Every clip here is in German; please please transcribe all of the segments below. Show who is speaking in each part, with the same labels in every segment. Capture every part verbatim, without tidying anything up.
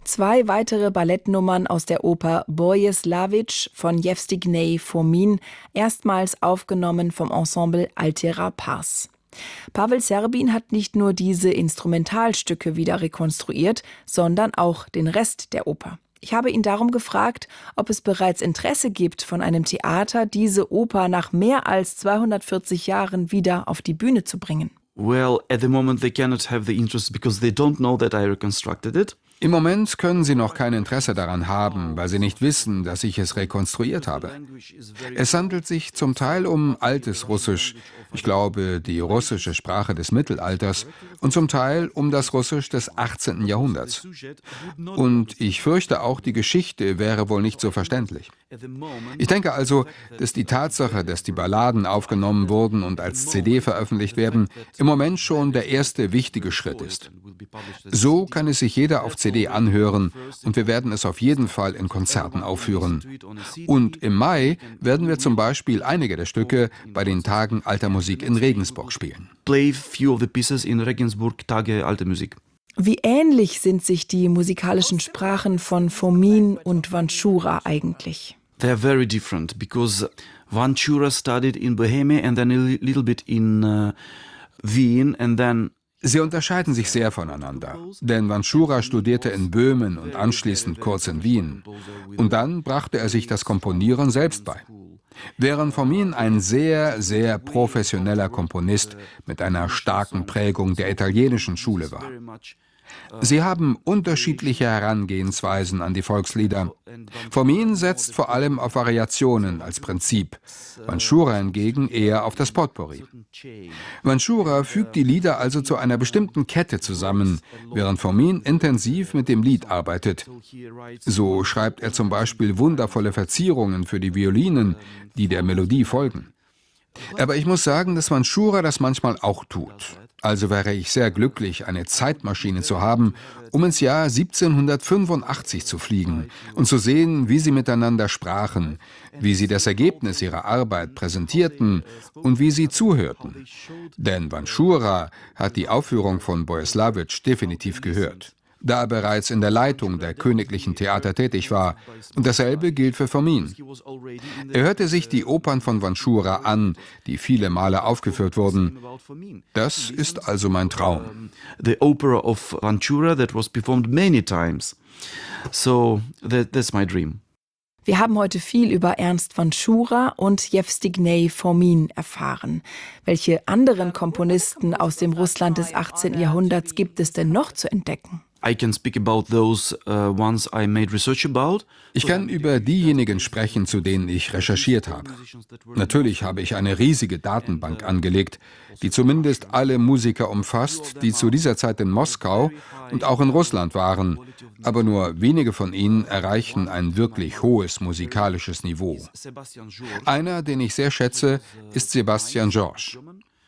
Speaker 1: zwei weitere Ballettnummern aus der Oper Boleslavic von Jewstignej Fomin, erstmals aufgenommen vom Ensemble Altera Pars. Pavel Serbin hat nicht nur diese Instrumentalstücke wieder rekonstruiert, sondern auch den Rest der Oper. Ich habe ihn darum gefragt, ob es bereits Interesse gibt von einem Theater, diese Oper nach mehr als zweihundertvierzig Jahren wieder auf die Bühne zu bringen.
Speaker 2: Well, at the moment they cannot have the interest because they don't know that I reconstructed it.
Speaker 3: Im Moment können sie noch kein Interesse daran haben, weil sie nicht wissen, dass ich es rekonstruiert habe. Es handelt sich zum Teil um altes Russisch, ich glaube die russische Sprache des Mittelalters, und zum Teil um das Russisch des achtzehnten Jahrhunderts. Und ich fürchte auch, die Geschichte wäre wohl nicht so verständlich. Ich denke also, dass die Tatsache, dass die Balladen aufgenommen wurden und als C D veröffentlicht werden, im Moment schon der erste wichtige Schritt ist. So kann es sich jeder auf C D anhören und wir werden es auf jeden Fall in Konzerten aufführen. Und im Mai werden wir zum Beispiel einige der Stücke bei den Tagen Alter Musik in Regensburg spielen.
Speaker 2: Play few of the pieces in Regensburg Tage Alte Musik.
Speaker 1: Wie ähnlich sind sich die musikalischen Sprachen von Fomin und Vanchura eigentlich?
Speaker 2: They're very different because Vanchura studied in Bohemia and then a little bit in uh, Wien and then
Speaker 3: Sie unterscheiden sich sehr voneinander, denn Vanchura studierte in Böhmen und anschließend kurz in Wien. Und dann brachte er sich das Komponieren selbst bei. Während Fomin ein sehr, sehr professioneller Komponist mit einer starken Prägung der italienischen Schule war. Sie haben unterschiedliche Herangehensweisen an die Volkslieder. Fomin setzt vor allem auf Variationen als Prinzip, Vanchura hingegen eher auf das Potpourri. Vanchura fügt die Lieder also zu einer bestimmten Kette zusammen, während Fomin intensiv mit dem Lied arbeitet. So schreibt er zum Beispiel wundervolle Verzierungen für die Violinen, die der Melodie folgen. Aber ich muss sagen, dass Vanchura das manchmal auch tut. Also wäre ich sehr glücklich, eine Zeitmaschine zu haben, um ins Jahr siebzehnhundertfünfundachtzig zu fliegen und zu sehen, wie sie miteinander sprachen, wie sie das Ergebnis ihrer Arbeit präsentierten und wie sie zuhörten. Denn Vanchura hat die Aufführung von Boleslavic definitiv gehört, da er bereits in der Leitung der Königlichen Theater tätig war. Und dasselbe gilt für Fomin. Er hörte sich die Opern von Vanchura an, die viele Male aufgeführt wurden. Das ist also mein Traum.
Speaker 2: The opera of Vanchura that was performed many times. So that, that's my dream.
Speaker 1: Wir haben heute viel über Ernst Vanchura und Jewstignej Fomin erfahren. Welche anderen Komponisten aus dem Russland des achtzehnten Jahrhunderts gibt es denn noch zu entdecken?
Speaker 2: I can speak about those uh, ones I made research about.
Speaker 3: Ich kann über diejenigen sprechen, zu denen ich recherchiert habe. Natürlich habe ich eine riesige Datenbank angelegt, die zumindest alle Musiker umfasst, die zu dieser Zeit in Moskau und auch in Russland waren, aber nur wenige von ihnen erreichen ein wirklich hohes musikalisches Niveau. Einer, den ich sehr schätze, ist Sebastian Georges.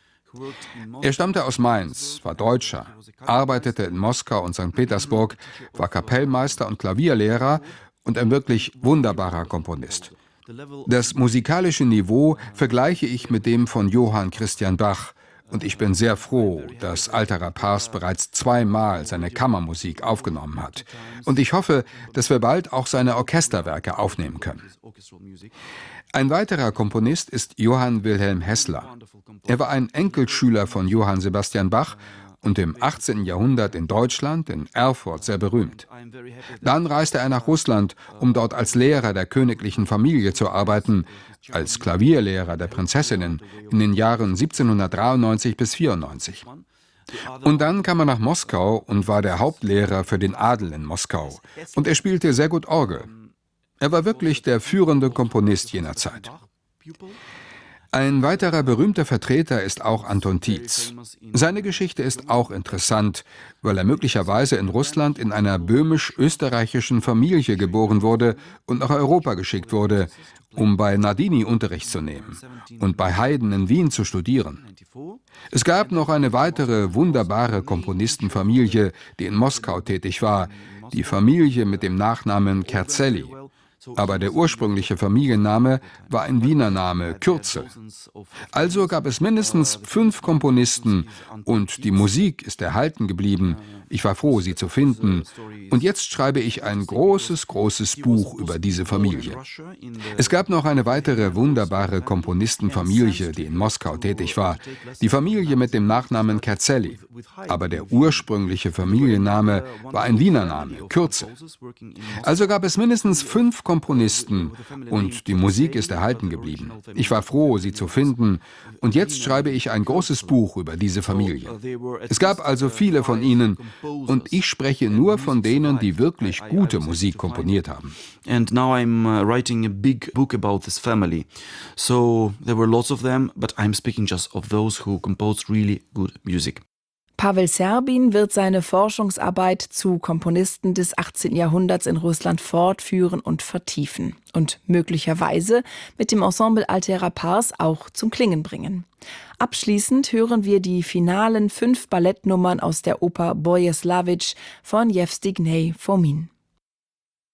Speaker 3: Er stammte aus Mainz, war Deutscher, arbeitete in Moskau und Sankt Petersburg, war Kapellmeister und Klavierlehrer und ein wirklich wunderbarer Komponist. Das musikalische Niveau vergleiche ich mit dem von Johann Christian Bach und ich bin sehr froh, dass Altera Pars bereits zweimal seine Kammermusik aufgenommen hat. Und ich hoffe, dass wir bald auch seine Orchesterwerke aufnehmen können. Ein weiterer Komponist ist Johann Wilhelm Hessler. Er war ein Enkelschüler von Johann Sebastian Bach und im achtzehnten Jahrhundert in Deutschland, in Erfurt, sehr berühmt. Dann reiste er nach Russland, um dort als Lehrer der königlichen Familie zu arbeiten, als Klavierlehrer der Prinzessinnen in den Jahren siebzehnhundertdreiundneunzig bis vierundneunzig. Und dann kam er nach Moskau und war der Hauptlehrer für den Adel in Moskau. Und er spielte sehr gut Orgel. Er war wirklich der führende Komponist jener Zeit. Ein weiterer berühmter Vertreter ist auch Anton Tietz. Seine Geschichte ist auch interessant, weil er möglicherweise in Russland in einer böhmisch-österreichischen Familie geboren wurde und nach Europa geschickt wurde, um bei Nardini Unterricht zu nehmen und bei Haydn in Wien zu studieren. Es gab noch eine weitere wunderbare Komponistenfamilie, die in Moskau tätig war, die Familie mit dem Nachnamen Kerzelli. Aber der ursprüngliche Familienname war ein Wiener Name, Kürzel. Also gab es mindestens fünf Komponisten und die Musik ist erhalten geblieben, Ich war froh, sie zu finden. Und jetzt schreibe ich ein großes, großes Buch über diese Familie. Es gab noch eine weitere wunderbare Komponistenfamilie, die in Moskau tätig war. Die Familie mit dem Nachnamen Kerzelli. Aber der ursprüngliche Familienname war ein Wiener Name, Kürze. Also gab es mindestens fünf Komponisten und die Musik ist erhalten geblieben. Ich war froh, sie zu finden. Und jetzt schreibe ich ein großes Buch über diese Familie. Es gab also viele von ihnen und ich spreche nur von denen, die wirklich gute Musik komponiert haben.
Speaker 2: And now I'm uh, writing a big book about this family. So there were lots of them, but I'm speaking just of those who composed really good music.
Speaker 1: Pavel Serbin wird seine Forschungsarbeit zu Komponisten des achtzehnten Jahrhunderts in Russland fortführen und vertiefen und möglicherweise mit dem Ensemble Altera Pars auch zum Klingen bringen. Abschließend hören wir die finalen fünf Ballettnummern aus der Oper Boje Slavic von Jewstignej Fomin.